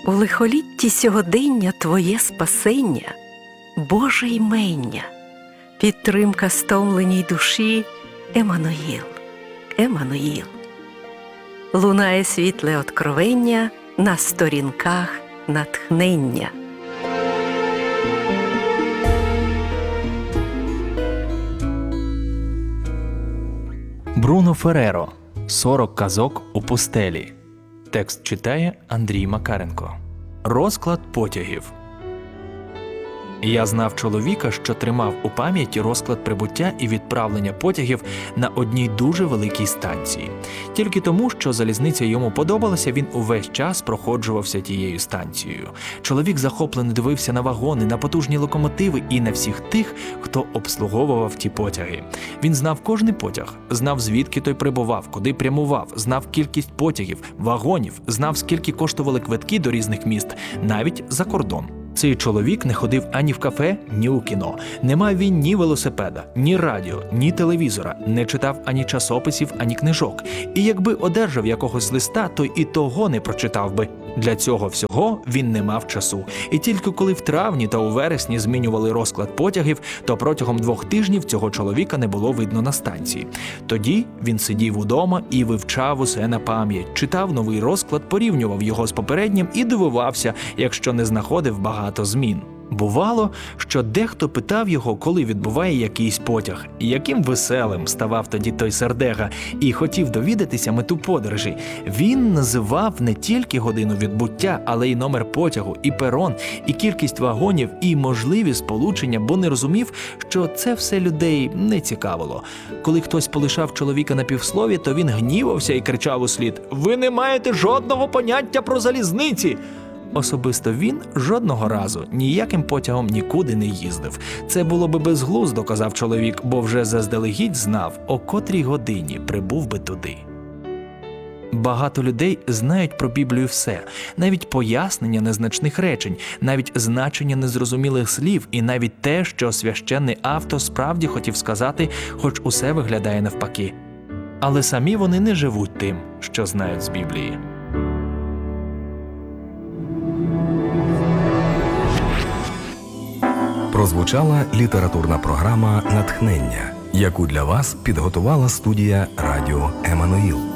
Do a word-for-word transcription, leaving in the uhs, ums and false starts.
У лихолітті сьогодення твоє спасення, Боже ймення, підтримка стомленій душі, Еммануїл, Еммануїл. Лунає світле откровення на сторінках натхнення. Бруно Ферреро. «Сорок казок у пустелі». Текст читає Андрій Макаренко. Розклад потягів. Я знав чоловіка, що тримав у пам'яті розклад прибуття і відправлення потягів на одній дуже великій станції. Тільки тому, що залізниця йому подобалася, він увесь час проходжувався тією станцією. Чоловік захоплено дивився на вагони, на потужні локомотиви і на всіх тих, хто обслуговував ті потяги. Він знав кожний потяг, знав, звідки той прибував, куди прямував, знав кількість потягів, вагонів, знав, скільки коштували квитки до різних міст, навіть за кордон. Цей чоловік не ходив ані в кафе, ні у кіно. Не мав він ні велосипеда, ні радіо, ні телевізора, не читав ані часописів, ані книжок. І якби одержав якогось листа, то і того не прочитав би. Для цього всього він не мав часу. І тільки коли в травні та у вересні змінювали розклад потягів, то протягом двох тижнів цього чоловіка не було видно на станції. Тоді він сидів удома і вивчав усе на пам'ять, читав новий розклад, порівнював його з попереднім і дивувався, якщо не знаходив багато змін. Бувало, що дехто питав його, коли відбуває якийсь потяг. Яким веселим ставав тоді той сердега і хотів довідатися мету подорожі. Він називав не тільки годину відбуття, але й номер потягу, і перон, і кількість вагонів, і можливі сполучення, бо не розумів, що це все людей не цікавило. Коли хтось полишав чоловіка на півслові, то він гнівався і кричав услід: «Ви не маєте жодного поняття про залізниці!» Особисто він жодного разу ніяким потягом нікуди не їздив. Це було би безглуздо, казав чоловік, бо вже заздалегідь знав, о котрій годині прибув би туди. Багато людей знають про Біблію все, навіть пояснення незначних речень, навіть значення незрозумілих слів і навіть те, що священний автор справді хотів сказати, хоч усе виглядає навпаки. Але самі вони не живуть тим, що знають з Біблії. Прозвучала літературна програма «Натхнення», яку для вас підготувала студія радіо «Еммануїл».